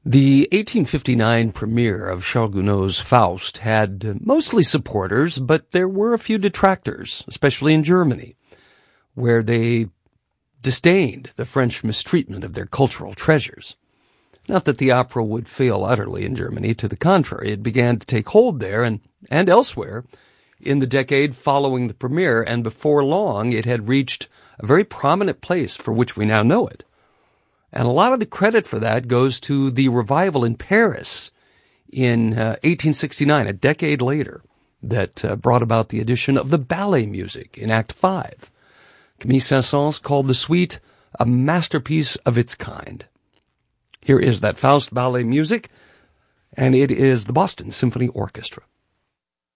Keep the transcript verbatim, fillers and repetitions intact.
The eighteen fifty-nine premiere of Charles Gounod's Faust had mostly supporters, but there were a few detractors, especially in Germany, where they disdained the French mistreatment of their cultural treasures. Not that the opera would fail utterly in Germany. To the contrary, it began to take hold there and, and elsewhere in the decade following the premiere, and before long it had reached a very prominent place for which we now know it. And a lot of the credit for that goes to the revival in Paris in uh, eighteen sixty-nine, a decade later, that uh, brought about the addition of the ballet music in Act five. Camille Saint-Saëns called the suite a masterpiece of its kind. Here is that Faust ballet music, and it is the Boston Symphony Orchestra.